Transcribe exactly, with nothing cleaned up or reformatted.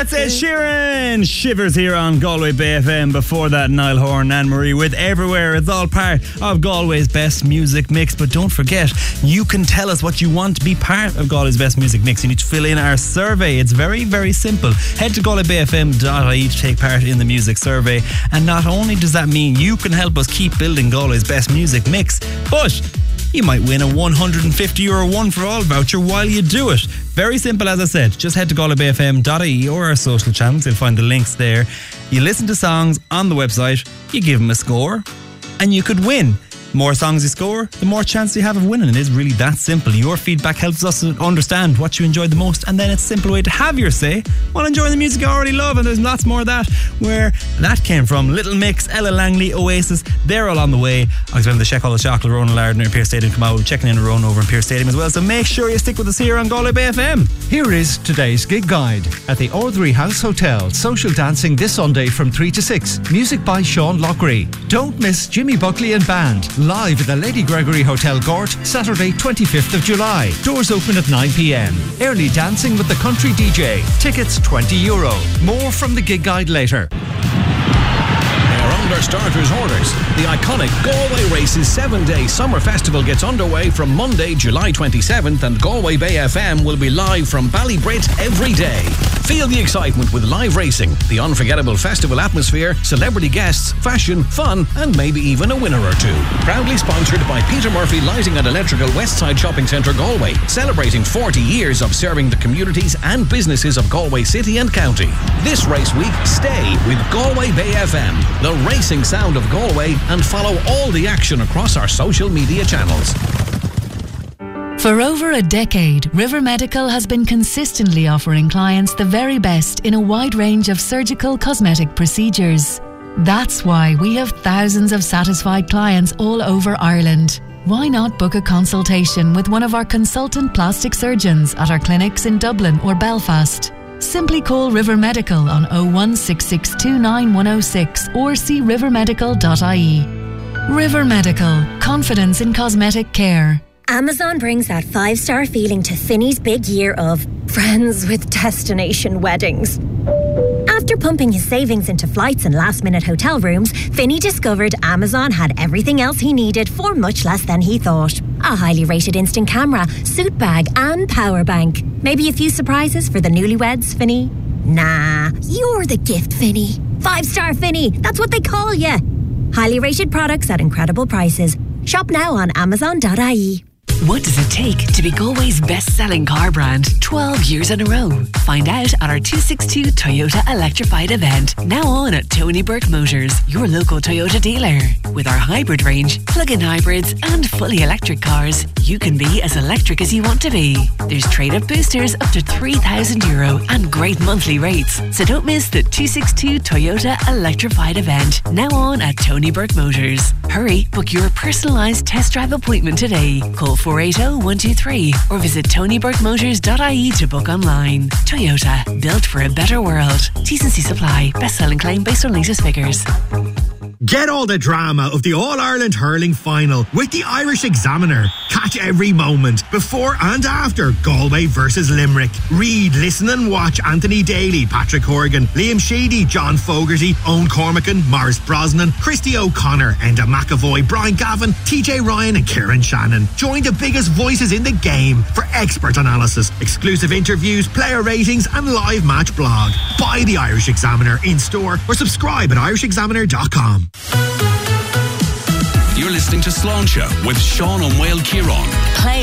That's Ed Sheeran. Shivers here on Galway Bay F M. Before that, Niall Horan, Anne Marie with Everywhere. It's all part of Galway's best music mix. But don't forget, you can tell us what you want to be part of Galway's best music mix. You need to fill in our survey. It's very, very simple. Head to galway bay f m dot I E to take part in the music survey. And not only does that mean you can help us keep building Galway's best music mix, but you might win a one hundred fifty euro one for all voucher while you do it. Very simple, as I said. Just head to galway bay f m dot I E or our social channels. You'll find the links there. You listen to songs on the website, you give them a score, and you could win. The more songs you score, the more chance you have of winning. It is really that simple. Your feedback helps us to understand what you enjoyed the most, and then it's a simple way to have your say while enjoying the music you already love. And there's lots more of that. Where that came from: Little Mix, Ella Langley, Oasis, they're all on the way. I was going to check all the chocolate, Ronan Lardner in Pearse Stadium come out. We're checking in a Ronan over in Pearse Stadium as well. So make sure you stick with us here on Galway Bay F M. Here is today's gig guide. At the Ordinary House Hotel, social dancing this Sunday from three to six. Music by Sean Lockery. Don't miss Jimmy Buckley and Band live at the Lady Gregory Hotel Gort, Saturday twenty-fifth of July. Doors open at nine p m. Early dancing with the country D J. Tickets twenty euro. More from the gig guide later. Under starters orders. The iconic Galway Races seven-day summer festival gets underway from Monday, July twenty-seventh, and Galway Bay F M will be live from Ballybrit every day. Feel the excitement with live racing, the unforgettable festival atmosphere, celebrity guests, fashion, fun, and maybe even a winner or two. Proudly sponsored by Peter Murphy Lighting and Electrical Westside Shopping Centre Galway, celebrating forty years of serving the communities and businesses of Galway City and County. This race week, stay with Galway Bay F M, the racing sound of Galway, and follow all the action across our social media channels. For over a decade, River Medical has been consistently offering clients the very best in a wide range of surgical cosmetic procedures. That's why we have thousands of satisfied clients all over Ireland. Why not book a consultation with one of our consultant plastic surgeons at our clinics in Dublin or Belfast? Simply call River Medical on oh one six six two nine one oh six or see river medical dot I E. River Medical. Confidence in cosmetic care. Amazon brings that five-star feeling to Finney's big year of friends with destination weddings. After pumping his savings into flights and last-minute hotel rooms, Finney discovered Amazon had everything else he needed for much less than he thought. A highly rated instant camera, suit bag and power bank. Maybe a few surprises for the newlyweds, Finney? Nah, you're the gift, Finney. Five-star Finney, that's what they call you. Highly rated products at incredible prices. Shop now on amazon dot I E. What does it take to be Galway's best-selling car brand twelve years in a row? Find out at our two sixty-two Toyota Electrified event, now on at Tony Burke Motors, your local Toyota dealer. With our hybrid range, plug-in hybrids and fully electric cars, you can be as electric as you want to be. There's trade-up boosters up to three thousand euro and great monthly rates. So don't miss the two sixty-two Toyota Electrified event, now on at Tony Burke Motors. Hurry, book your personalised test drive appointment today. Call four eight zero, one two three or visit tony burke motors dot I E to book online. Toyota, built for a better world. T's and C's apply. Best-selling claim based on latest figures. Get all the drama of the All-Ireland Hurling Final with the Irish Examiner. Catch every moment before and after Galway versus Limerick. Read, listen and watch Anthony Daly, Patrick Horgan, Liam Sheedy, John Fogarty, Owen Cormacan, Maurice Brosnan, Christy O'Connor, Enda McAvoy, Brian Gavin, T J Ryan and Kieran Shannon. Join the biggest voices in the game for expert analysis, exclusive interviews, player ratings and live match blog. Buy the Irish Examiner in store or subscribe at irish examiner dot com. You're listening to Sloan Show with Sean and Whale Kieran. Play